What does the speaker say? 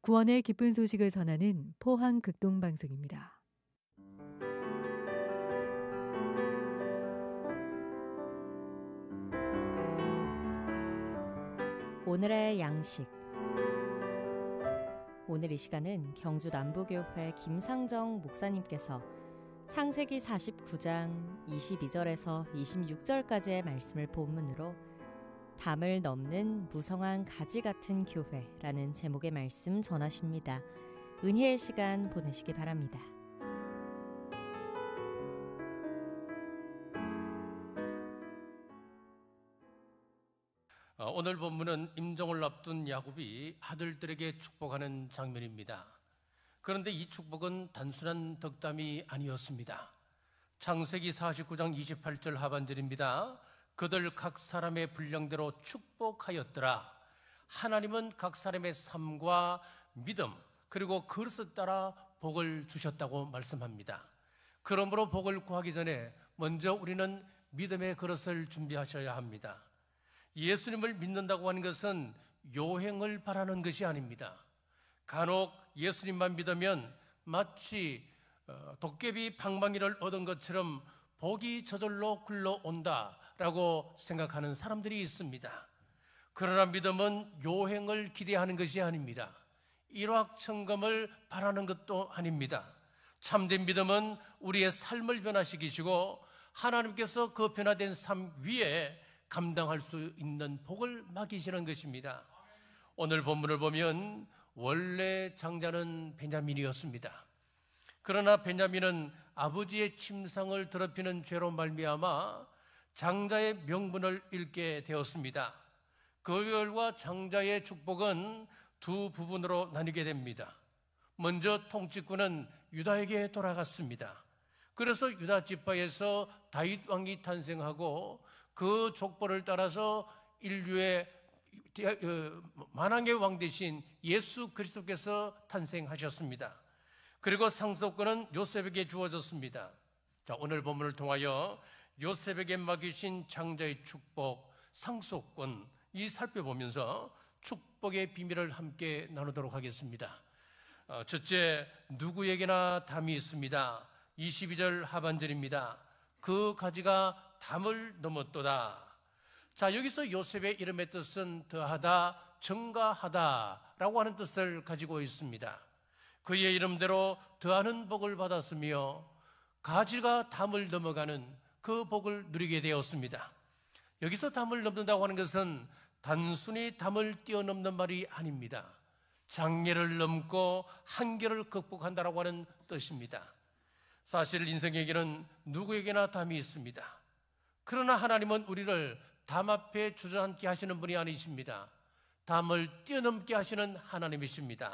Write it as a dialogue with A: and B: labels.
A: 구원의 기쁜 소식을 전하는 포항 극동방송입니다.
B: 오늘의 양식. 오늘 이 시간은 경주 남부교회 김상정 목사님께서 창세기 49장 22절에서 26절까지의 말씀을 본문으로 담을 넘는 무성한 가지 같은 교회라는 제목의 말씀 전하십니다. 은혜의 시간 보내시기 바랍니다.
C: 오늘 본문은 임종을 앞둔 야곱이 아들들에게 축복하는 장면입니다. 그런데 이 축복은 단순한 덕담이 아니었습니다. 창세기 49장 28절 하반절입니다. 그들 각 사람의 분량대로 축복하였더라. 하나님은 각 사람의 삶과 믿음 그리고 그릇에 따라 복을 주셨다고 말씀합니다. 그러므로 복을 구하기 전에 먼저 우리는 믿음의 그릇을 준비하셔야 합니다. 예수님을 믿는다고 하는 것은 요행을 바라는 것이 아닙니다. 간혹 예수님만 믿으면 마치 도깨비 방망이를 얻은 것처럼 복이 저절로 굴러온다라고 생각하는 사람들이 있습니다. 그러나 믿음은 요행을 기대하는 것이 아닙니다. 일확천금을 바라는 것도 아닙니다. 참된 믿음은 우리의 삶을 변화시키시고 하나님께서 그 변화된 삶 위에 감당할 수 있는 복을 맡기시는 것입니다. 오늘 본문을 보면 원래 장자는 베냐민이었습니다. 그러나 베냐민은 아버지의 침상을 더럽히는 죄로 말미암아 장자의 명분을 잃게 되었습니다. 그 결과 장자의 축복은 두 부분으로 나뉘게 됩니다. 먼저 통치권은 유다에게 돌아갔습니다. 그래서 유다 지파에서 다윗 왕이 탄생하고 그 족보를 따라서 인류의 만왕의 왕 되신 예수 그리스도께서 탄생하셨습니다. 그리고 상속권은 요셉에게 주어졌습니다. 자, 오늘 본문을 통하여 요셉에게 맡기신 장자의 축복, 상속권 이 살펴보면서 축복의 비밀을 함께 나누도록 하겠습니다. 첫째, 누구에게나 담이 있습니다. 22절 하반절입니다. 그 가지가 담을 넘었도다. 자, 여기서 요셉의 이름의 뜻은 더하다, 증가하다 라고 하는 뜻을 가지고 있습니다. 그의 이름대로 더하는 복을 받았으며 가지가 담을 넘어가는 그 복을 누리게 되었습니다. 여기서 담을 넘는다고 하는 것은 단순히 담을 뛰어넘는 말이 아닙니다. 장애를 넘고 한계를 극복한다라고 하는 뜻입니다. 사실 인생에게는 누구에게나 담이 있습니다. 그러나 하나님은 우리를 담 앞에 주저앉게 하시는 분이 아니십니다. 담을 뛰어넘게 하시는 하나님이십니다.